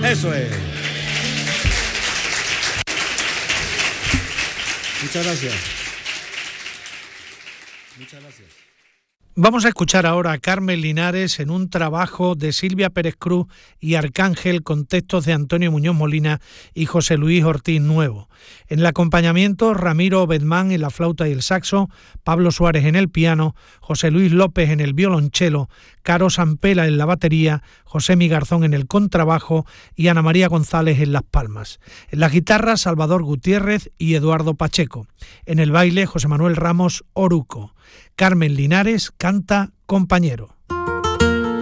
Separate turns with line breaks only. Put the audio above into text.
Eso es. Muchas gracias. Muchas gracias.
Vamos a escuchar ahora a Carmen Linares en un trabajo de Silvia Pérez Cruz y Arcángel con textos de Antonio Muñoz Molina y José Luis Ortiz Nuevo. En el acompañamiento, Ramiro Bedmán en la flauta y el saxo, Pablo Suárez en el piano, José Luis López en el violonchelo, Caro Sampela en la batería, José Migarzón en el contrabajo y Ana María González en las palmas. En la guitarra, Salvador Gutiérrez y Eduardo Pacheco. En el baile, José Manuel Ramos Oruco. Carmen Linares canta Compañero.